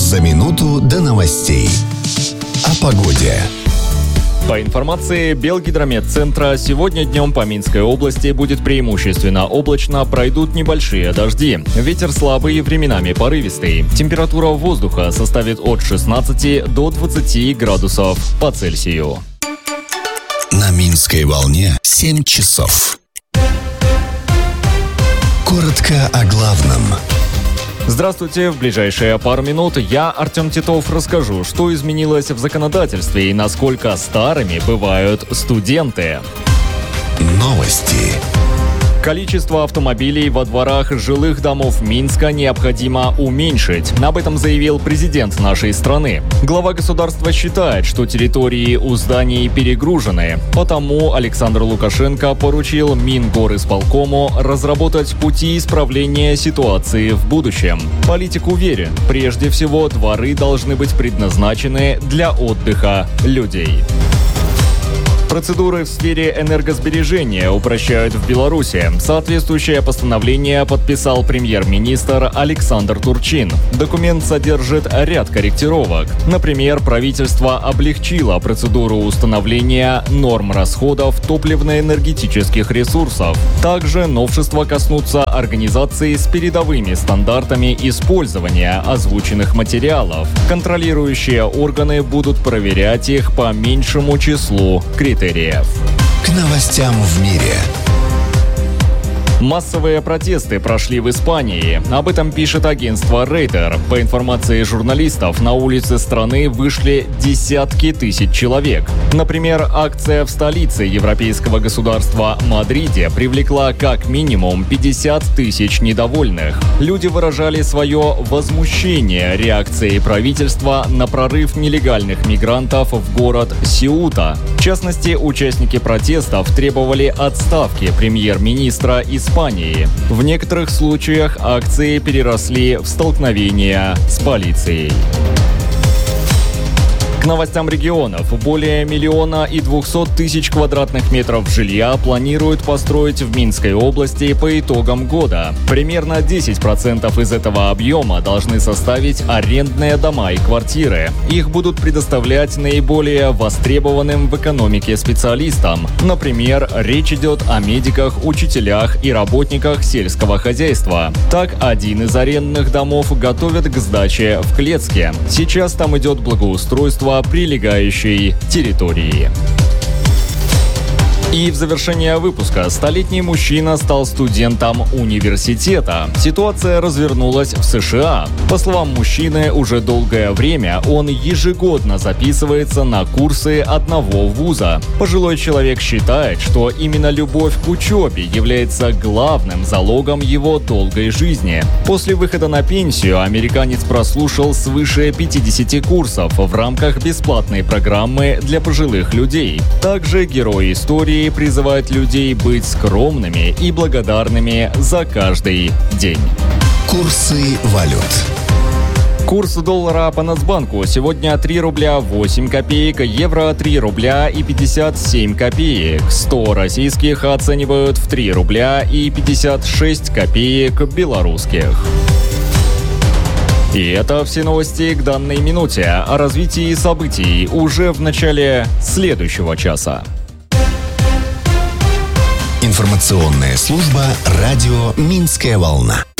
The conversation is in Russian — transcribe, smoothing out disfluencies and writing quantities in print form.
За минуту до новостей. О погоде. По информации Белгидрометцентра, сегодня днем по Минской области будет преимущественно облачно, пройдут небольшие дожди. Ветер слабый, временами порывистый. Температура воздуха составит от 16 до 20 градусов по Цельсию. На Минской волне 7 часов. Коротко о главном. Здравствуйте! В ближайшие пару минут я, Артем Титов, расскажу, что изменилось в законодательстве и насколько старыми бывают студенты. Новости. Количество автомобилей во дворах жилых домов Минска необходимо уменьшить. Об этом заявил президент нашей страны. Глава государства считает, что территории у зданий перегружены. Потому Александр Лукашенко поручил Мингорисполкому разработать пути исправления ситуации в будущем. Политик уверен, прежде всего дворы должны быть предназначены для отдыха людей. Процедуры в сфере энергосбережения упрощают в Беларуси. Соответствующее постановление подписал премьер-министр Александр Турчин. Документ содержит ряд корректировок. Например, правительство облегчило процедуру установления норм расходов топливно-энергетических ресурсов. Также новшества коснутся организации с передовыми стандартами использования озвученных материалов. Контролирующие органы будут проверять их по меньшему числу критериев. К новостям в мире. Массовые протесты прошли в Испании. Об этом пишет агентство Рейтер. По информации журналистов, на улицы страны вышли десятки тысяч человек. Например, акция в столице европейского государства Мадриде привлекла как минимум 50 тысяч недовольных. Люди выражали свое возмущение реакцией правительства на прорыв нелегальных мигрантов в город Сеута. В частности, участники протестов требовали отставки премьер-министра Испании. В некоторых случаях акции переросли в столкновения с полицией. К новостям регионов. Более 1 200 000 квадратных метров жилья планируют построить в Минской области по итогам года. Примерно 10% из этого объема должны составить арендные дома и квартиры. Их будут предоставлять наиболее востребованным в экономике специалистам. Например, речь идет о медиках, учителях и работниках сельского хозяйства. Так, один из арендных домов готовят к сдаче в Клецке. Сейчас там идет благоустройство прилегающей территории. И в завершение выпуска столетний мужчина стал студентом университета. Ситуация развернулась в США. По словам мужчины, уже долгое время он ежегодно записывается на курсы одного вуза. Пожилой человек считает, что именно любовь к учебе является главным залогом его долгой жизни. После выхода на пенсию американец прослушал свыше 50 курсов в рамках бесплатной программы для пожилых людей. Также герой истории призывает людей быть скромными и благодарными за каждый день. Курсы валют. Курс доллара по Нацбанку сегодня 3 рубля 8 копеек, евро 3 рубля и 57 копеек. 100 российских оценивают в 3 рубля и 56 копеек белорусских. И это все новости к данной минуте. О развитии событий уже в начале следующего часа. Информационная служба радио «Минская волна».